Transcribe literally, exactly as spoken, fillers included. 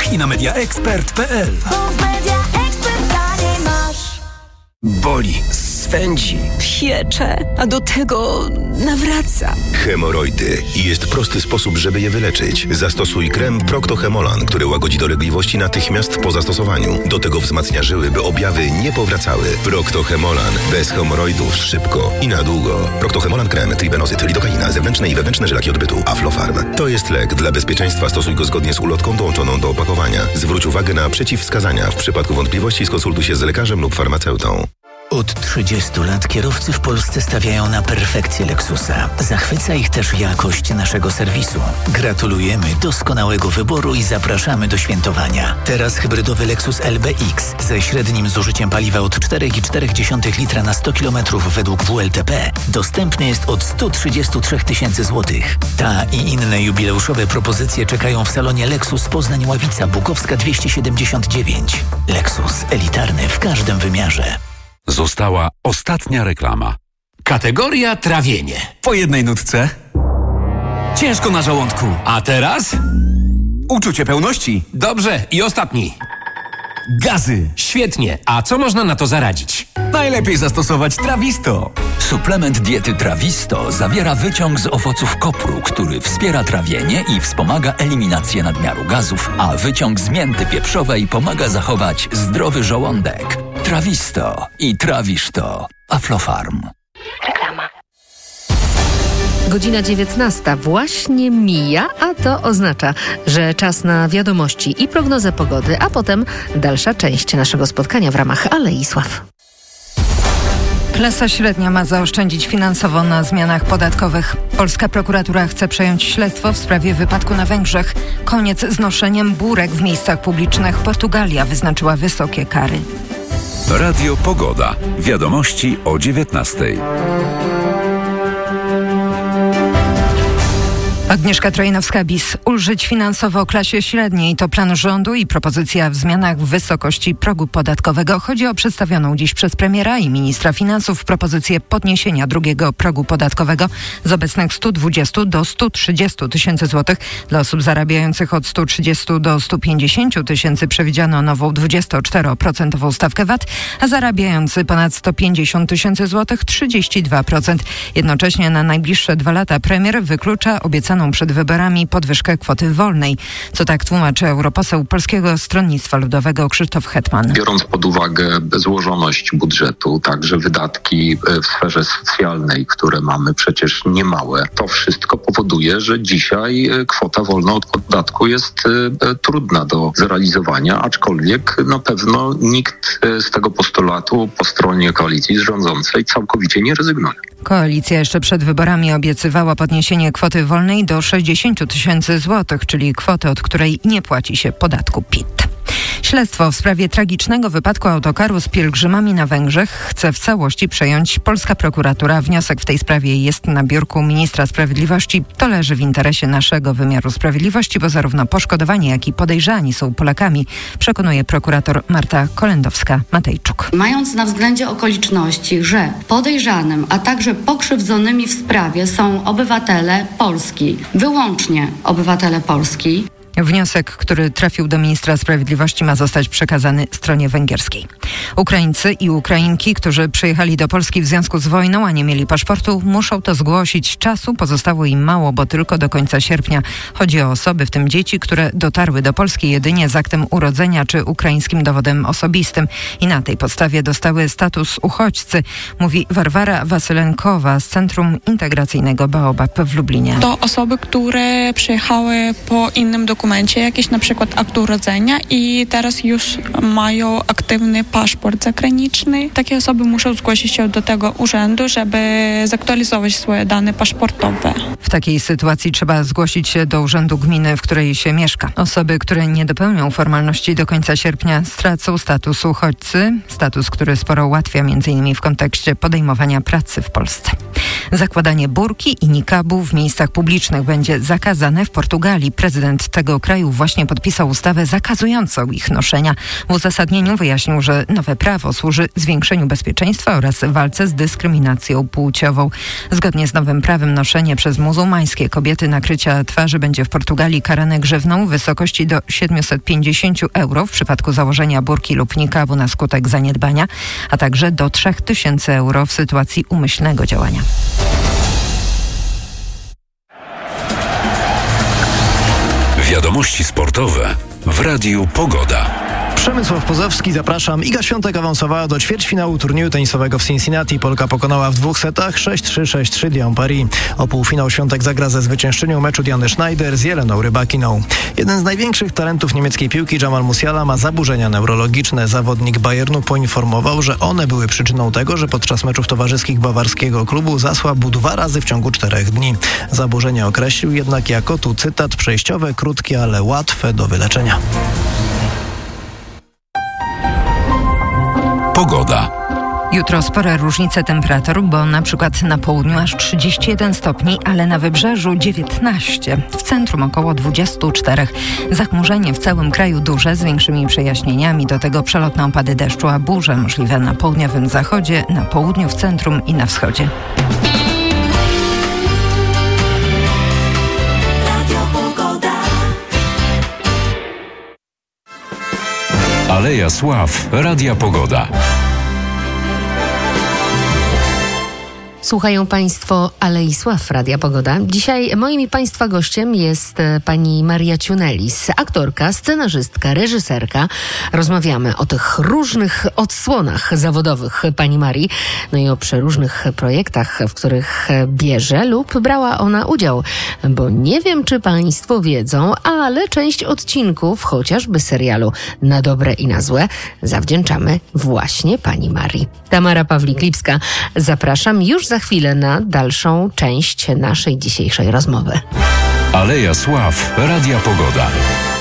sklepach i na media ekspert kropka p l. Boli, swędzi, piecze, a do tego nawraca. Hemoroidy. I jest prosty sposób, żeby je wyleczyć. Zastosuj krem Procto-Hemolan, który łagodzi dolegliwości natychmiast po zastosowaniu. Do tego wzmacnia żyły, by objawy nie powracały. Procto-Hemolan. Bez hemoroidów szybko i na długo. Procto-Hemolan krem, tribenozyt, lidokaina, zewnętrzne i wewnętrzne żylaki odbytu, Aflofarm. To jest lek. Dla bezpieczeństwa stosuj go zgodnie z ulotką dołączoną do opakowania. Zwróć uwagę na przeciwwskazania. W przypadku wątpliwości skonsultuj się z lekarzem lub farmaceutą. Od trzydziestu lat kierowcy w Polsce stawiają na perfekcję Lexusa. Zachwyca ich też jakość naszego serwisu. Gratulujemy doskonałego wyboru i zapraszamy do świętowania. Teraz hybrydowy Lexus L B X ze średnim zużyciem paliwa od cztery przecinek cztery litra na sto kilometrów według W L T P dostępny jest od sto trzydzieści trzy tysięcy złotych. Ta i inne jubileuszowe propozycje czekają w salonie Lexus Poznań Ławica Bukowska dwieście siedemdziesiąt dziewięć. Lexus elitarny w każdym wymiarze. Została ostatnia reklama. Kategoria trawienie. Po jednej nutce. Ciężko na żołądku. A teraz? Uczucie pełności. Dobrze, i ostatni. Gazy. Świetnie. A co można na to zaradzić? Najlepiej zastosować Trawisto. Suplement diety Trawisto zawiera wyciąg z owoców kopru, który wspiera trawienie i wspomaga eliminację nadmiaru gazów, a wyciąg z mięty pieprzowej pomaga zachować zdrowy żołądek. Trawisto i trawisz to. Aflofarm. Reklama. Godzina dziewiętnasta właśnie mija, a to oznacza, że czas na wiadomości i prognozę pogody, a potem dalsza część naszego spotkania w ramach Alei Sław. Klasa średnia ma zaoszczędzić finansowo na zmianach podatkowych. Polska prokuratura chce przejąć śledztwo w sprawie wypadku na Węgrzech. Koniec z noszeniem burek w miejscach publicznych. Portugalia wyznaczyła wysokie kary. Radio Pogoda. Wiadomości o dziewiętnastej. Agnieszka Trojnowska-Bis. Ulżyć finansowo klasie średniej to plan rządu i propozycja w zmianach w wysokości progu podatkowego. Chodzi o przedstawioną dziś przez premiera i ministra finansów propozycję podniesienia drugiego progu podatkowego z obecnych stu dwudziestu do stu trzydziestu tysięcy złotych. Dla osób zarabiających od stu trzydziestu do stu pięćdziesięciu tysięcy przewidziano nową dwudziestoczteroprocentową stawkę V A T, a zarabiający ponad sto pięćdziesiąt tysięcy złotych trzydzieści dwa procent. Jednocześnie na najbliższe dwa lata premier wyklucza obiecaną przed wyborami podwyżkę kwoty wolnej. Co tak tłumaczy europoseł Polskiego Stronnictwa Ludowego Krzysztof Hetman. Biorąc pod uwagę złożoność budżetu, także wydatki w sferze socjalnej, które mamy przecież niemałe, to wszystko powoduje, że dzisiaj kwota wolna od podatku jest trudna do zrealizowania, aczkolwiek na pewno nikt z tego postulatu po stronie koalicji rządzącej całkowicie nie rezygnuje. Koalicja jeszcze przed wyborami obiecywała podniesienie kwoty wolnej do sześćdziesięciu tysięcy złotych, czyli kwoty, od której nie płaci się podatku P I T. Śledztwo w sprawie tragicznego wypadku autokaru z pielgrzymami na Węgrzech chce w całości przejąć polska prokuratura. Wniosek w tej sprawie jest na biurku ministra sprawiedliwości. To leży w interesie naszego wymiaru sprawiedliwości, bo zarówno poszkodowani, jak i podejrzani są Polakami, przekonuje prokurator Marta Kolendowska-Matejczuk. Mając na względzie okoliczności, że podejrzanym, a także pokrzywdzonymi w sprawie są obywatele Polski, wyłącznie obywatele Polski, wniosek, który trafił do ministra sprawiedliwości, ma zostać przekazany stronie węgierskiej. Ukraińcy i Ukrainki, którzy przyjechali do Polski w związku z wojną, a nie mieli paszportu, muszą to zgłosić. Czasu pozostało im mało, bo tylko do końca sierpnia. Chodzi o osoby, w tym dzieci, które dotarły do Polski jedynie z aktem urodzenia czy ukraińskim dowodem osobistym i na tej podstawie dostały status uchodźcy, mówi Warwara Wasylenkowa z Centrum Integracyjnego Baobab w Lublinie. To osoby, które przyjechały po innym dokumencie, jakieś na przykład akt urodzenia i teraz już mają aktywny paszport zagraniczny. Takie osoby muszą zgłosić się do tego urzędu, żeby zaktualizować swoje dane paszportowe. W takiej sytuacji trzeba zgłosić się do urzędu gminy, w której się mieszka. Osoby, które nie dopełnią formalności do końca sierpnia, stracą status uchodźcy, status, który sporo ułatwia między innymi w kontekście podejmowania pracy w Polsce. Zakładanie burki i nikabu w miejscach publicznych będzie zakazane w Portugalii. Prezydent tego całego kraju właśnie podpisał ustawę zakazującą ich noszenia. W uzasadnieniu wyjaśnił, że nowe prawo służy zwiększeniu bezpieczeństwa oraz walce z dyskryminacją płciową. Zgodnie z nowym prawem noszenie przez muzułmańskie kobiety nakrycia twarzy będzie w Portugalii karane grzywną w wysokości do siedemset pięćdziesiąt euro w przypadku założenia burki lub nikabu na skutek zaniedbania, a także do trzy tysiące euro w sytuacji umyślnego działania. Wiadomości sportowe w Radiu Pogoda. Przemysław Pozowski, zapraszam. Iga Świątek awansowała do ćwierćfinału turnieju tenisowego w Cincinnati. Polka pokonała w dwóch setach sześć trzy sześć trzy Diane Paris. O półfinał Świątek zagra ze zwyciężczynią meczu Diany Schneider z Jeleną Rybakiną. Jeden z największych talentów niemieckiej piłki, Jamal Musiala, ma zaburzenia neurologiczne. Zawodnik Bayernu poinformował, że one były przyczyną tego, że podczas meczów towarzyskich bawarskiego klubu zasłabł dwa razy w ciągu czterech dni. Zaburzenie określił jednak jako, tu cytat, przejściowe, krótkie, ale łatwe do wyleczenia. Pogoda. Jutro spore różnice temperatur, bo na przykład na południu aż trzydzieści jeden stopni, ale na wybrzeżu dziewiętnaście. W centrum około dwadzieścia cztery. Zachmurzenie w całym kraju duże, z większymi przejaśnieniami. Do tego przelotne opady deszczu, a burze możliwe na południowym zachodzie, na południu, w centrum i na wschodzie. Aleja Sław, Radia Pogoda. Słuchają Państwo Alei Sław, Radia Pogoda. Dzisiaj moim i Państwa gościem jest pani Maria Ciunelis, aktorka, scenarzystka, reżyserka. Rozmawiamy o tych różnych odsłonach zawodowych pani Marii, no i o przeróżnych projektach, w których bierze lub brała ona udział. Bo nie wiem, czy Państwo wiedzą, ale część odcinków, chociażby serialu Na dobre i na złe, zawdzięczamy właśnie pani Marii. Tamara Pawlik-Lipska, zapraszam już za chwilę na dalszą część naszej dzisiejszej rozmowy. Aleja Sław, Radia Pogoda.